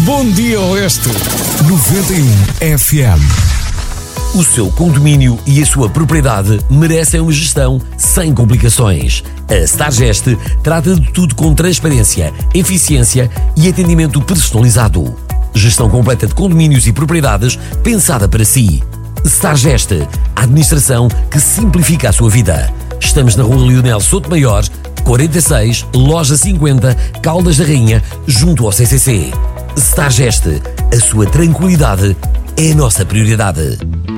Bom dia, Oeste. 91 FM. O seu condomínio e a sua propriedade merecem uma gestão sem complicações. A Stargest trata de tudo com transparência, eficiência e atendimento personalizado. Gestão completa de condomínios e propriedades pensada para si. Stargest, a administração que simplifica a sua vida. Estamos na Rua Leonel Sotomayor, 46, Loja 50, Caldas da Rainha, junto ao CCC. Stargest, a sua tranquilidade é a nossa prioridade.